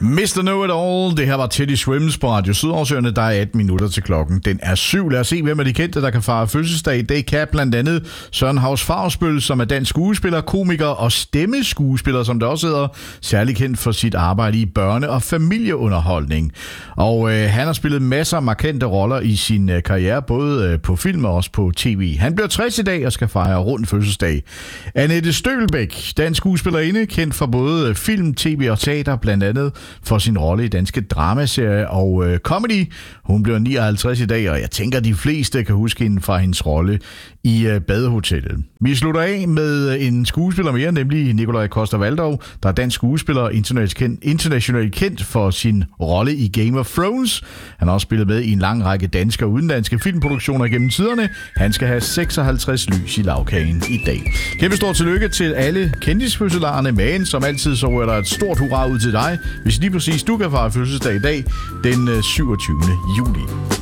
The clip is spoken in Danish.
Mr. Know-It-All, det her var Teddy Swims på Radio Sydarsøerne. Der er 18 minutter til klokken. Den er 7. Lad os se, hvem er de kendte, der kan fejre fødselsdag. Det kan blandt andet Søren Haus Fausbøll, som er dansk skuespiller, komiker og stemmeskuespiller, som det også hedder. Særlig kendt for sit arbejde i børne- og familieunderholdning. Og han har spillet masser af markante roller i sin karriere, både på film og også på tv. Han bliver 60 i dag og skal fejre rund fødselsdag. Annette Støvelbæk, dansk skuespillerinde, kendt for både film, tv og teater, blandt andet for sin rolle i danske dramaserie og comedy. Hun bliver 59 i dag, og jeg tænker, de fleste kan huske hende fra hendes rolle i Badehotellet. Vi slutter af med en skuespiller mere, nemlig Nikolaj Coster-Waldau, der er dansk skuespiller og internationalt kendt for sin rolle i Game of Thrones. Han har også spillet med i en lang række danske og udenlandske filmproduktioner gennem tiderne. Han skal have 56 lys i lagkagen i dag. Kæmpe stort tillykke til alle kendisfødselarerne, men som altid så er der et stort hurra ud til dig, hvis lige præcis du kan fejre fødselsdag i dag, den 27. juli.